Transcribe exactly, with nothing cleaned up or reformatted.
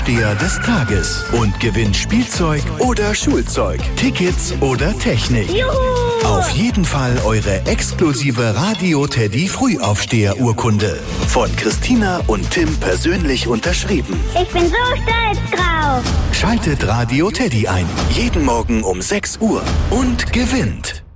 Frühaufsteher des Tages und gewinnt Spielzeug oder Schulzeug, Tickets oder Technik. Juhu! Auf jeden Fall eure exklusive Radio Teddy Frühaufsteher-Urkunde. Von Christina und Tim persönlich unterschrieben. Ich bin so stolz drauf. Schaltet Radio Teddy ein. Jeden Morgen um sechs Uhr und gewinnt.